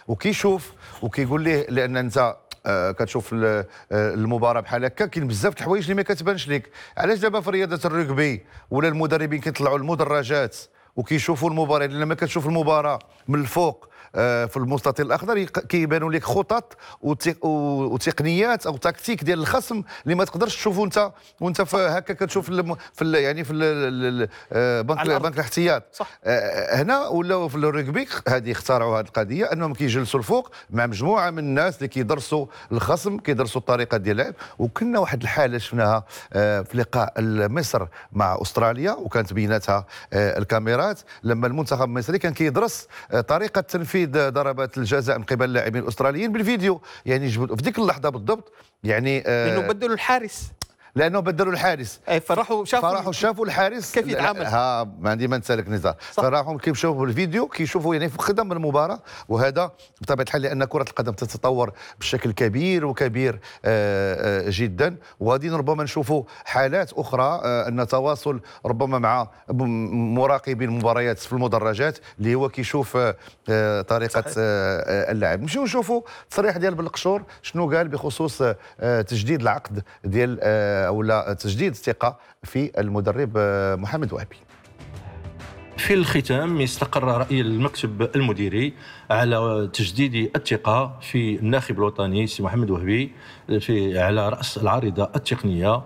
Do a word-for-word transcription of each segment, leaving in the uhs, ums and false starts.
وكيشوف وكيقول ليه لان انت آه كتشوف المباراه بحال هكا كاين بزاف د الحوايج اللي ما كتبانش لك. علاش دابا في رياضه الركبي ولا المدربين كيطلعوا المدرجات وكيشوفوا المباراه، لان لما كتشوف المباراه من الفوق آه في المستطيل الاخضر كيبانوا لك خطط وتقنيات او تكتيك ديال الخصم اللي ما تقدرش تشوفوا انت وانت هكا كتشوف في يعني في بنك بنك الاحتياط. آه هنا ولاو في الركبي هذه اخترعوا هذه القضيه انهم كيجلسوا الفوق مع مجموعه من الناس اللي كيدرسوا الخصم، كيدرسوا الطريقه ديال اللعب. وكنا واحد الحاله شفناها آه في لقاء مصر مع استراليا وكانت بيناتها آه الكاميرات لما المنتخب المصري كان كيدرس آه طريقه تنفيذ ضربات الجزاء من قبل اللاعبين الاستراليين بالفيديو. يعني جبد في ديك اللحظه بالضبط يعني آه لانه بدلوا الحارس لانه بدلوا الحارس اي فراحوا شافوا فراحوا شافوا الحارس كيف يتعامل. ها ما عندي ما نسالك نزار، فراحوا كيشوفوا الفيديو كيشوفوا يعني في قدم المباراه. وهذا بطبيعه الحال لان كره القدم تتطور بشكل كبير وكبير آآ آآ جدا، وغادي ربما نشوفوا حالات اخرى ان تواصل ربما مع مراقبين المباريات في المدرجات اللي هو كيشوف طريقه اللعب. نمشيو نشوفوا تصريح ديال بالقشور شنو قال بخصوص تجديد العقد ديال أو لا تجديد الثقة في المدرب محمد وهبي. في الختام استقر رأي المكتب المديري على تجديد الثقة في الناخب الوطني سي محمد وهبي في على رأس العارضة التقنية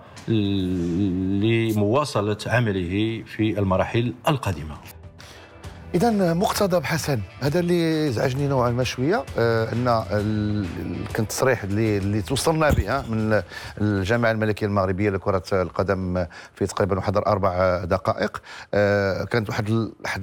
لمواصلة عمله في المراحل القادمة. إذا مقتضب حسن هذا اللي ازعجني نوعا ما شويه آه ان كان تصريح اللي اللي توصلنا به من الجامعه الملكيه المغربيه لكره القدم في تقريبا واحد اربع دقائق. آه كانت واحد واحد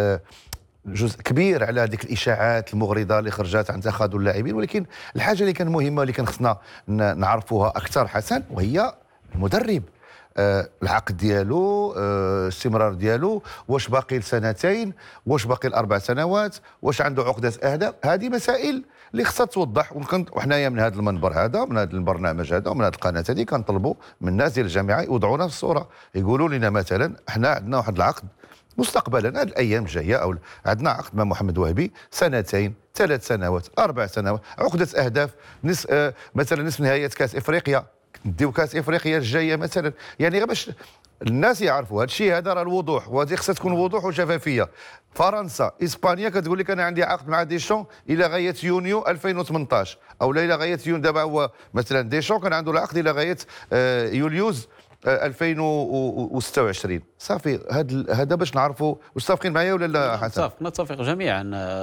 جزء كبير على هذيك الاشاعات المغرضه اللي خرجت عن تخاذل اللاعبين، ولكن الحاجه اللي كان مهمه اللي كان خصنا نعرفوها اكثر حسن وهي المدرب. آه العقد ديالو آه الاستمرار ديالو، واش باقي لسنتين، واش باقي لاربع سنوات، واش عنده عقده اهداف. هذه مسائل اللي خصها توضح. وحنايا من هذا المنبر هذا من هذا البرنامج هذا ومن هذه القناه هذه كنطلبوا من الناس ديال الجامعه يوضعونا في الصوره، يقولوا لنا مثلا احنا عندنا واحد العقد مستقبلا هذه الايام الجايه او عندنا عقد مع محمد وهبي سنتين ثلاث سنوات اربع سنوات، عقده اهداف نس آه مثلا نصف نهائيات كاس افريقيا، نديو كاس افريقيا الجايه مثلا. يعني غير باش الناس يعرفوا هذا الشيء هذا راه الوضوح، وهذه خصها تكون وضوح وشفافيه. فرنسا اسبانيا كتقول لك انا عندي عقد مع ديشون الى غايه يونيو ألفين وثمانطاش او لا الى غايه يونيو. دابا هو مثلا ديشون كان عنده العقد الى غايه يوليوز ألفين وستة وعشرين. صافي هذا هذا باش نعرفوا. متفقين معايا ولا لا حسن؟ نتفق نتفق جميعا.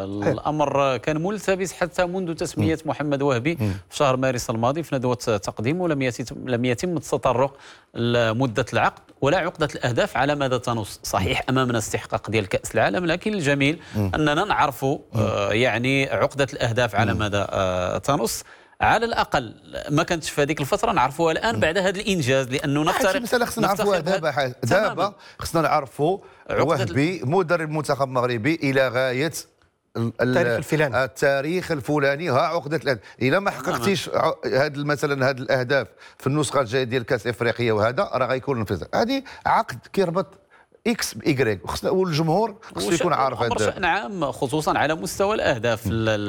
الامر كان ملتبس حتى منذ تسميه م. محمد وهبي م. في شهر مارس الماضي في ندوه تقديم، ولم يتم لم يتم التطرق لمده العقد ولا عقده الاهداف على مدى تنص. صحيح امامنا استحقاق ديال كاس العالم، لكن الجميل م. اننا نعرفوا آه يعني عقده الاهداف على مدى آه تنص. على الاقل ما كانتش في هذيك الفتره نعرفوها الان بعد هذا الانجاز، لانه نفترض المساله خصنا نعرفوها دابا. دابا خصنا نعرفوا وهبي مدرب منتخب مغربي الى غايه التاريخ الفلاني التاريخ الفلاني. ها عقده الأهداف. الا ما حققتيش هاد مثلا هاد الاهداف في النسخه الجايه ديال كاس افريقيا وهذا راه غيكون انفصال. هذه عقد كيربط اكس بايكغيك، والجمهور خصو يكون عارف هذا. شأن عام خصوصا على مستوى الاهداف.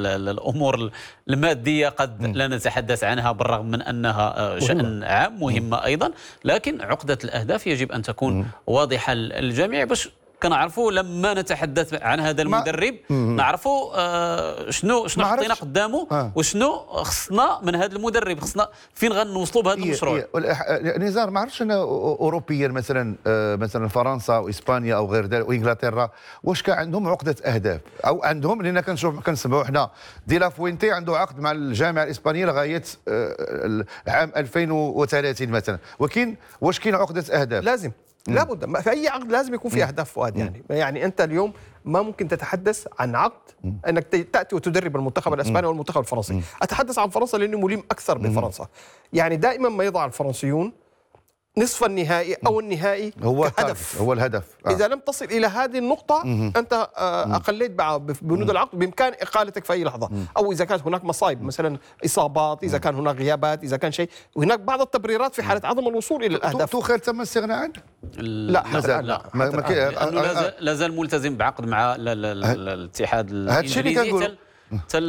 الامور الماديه قد لا نتحدث عنها بالرغم من انها شأن عام مهمه ايضا، لكن عقده الاهداف يجب ان تكون واضحه للجميع باش كنعرفوا لما نتحدث عن هذا المدرب نعرفوا آه شنو شنو حطينا قدامه آه. وشنو خصنا من هذا المدرب، خصنا فين غنوصلوا بهذا المشروع. نزار ما عرفتش انا اوروبيا مثلا آه مثلا فرنسا واسبانيا او غير ذلك وانجلترا واش كان عندهم عقده اهداف او عندهم، لان كنشوف كنسمعوا حنا دي لا فوينتي عنده عقد مع الجامعه الاسبانيه لغايه آه عام ألفين وثلاثين مثلا، ولكن واش كاين عقده اهداف؟ لازم لابد في اي عقد لازم يكون في اهداف فؤاد. يعني يعني انت اليوم ما ممكن تتحدث عن عقد انك تاتي وتدرب المنتخب الاسباني والمنتخب الفرنسي. اتحدث عن فرنسا لاني ملم اكثر بفرنسا. يعني دائما ما يضع الفرنسيون نصف النهائي او النهائي هو هدف، هو الهدف. آه. اذا لم تصل الى هذه النقطه مم. انت آه اقليت بنود العقد، بامكان اقالتك في اي لحظه. مم. او اذا كانت هناك مصايب مثلا اصابات، اذا كان هناك غيابات، اذا كان شيء، وهناك بعض التبريرات في حاله عدم الوصول الى الاهداف. توخيل تم الاستغناء عنه؟ لا مازال لا لا لا زال ملتزم بعقد مع الاتحاد الانجليزي.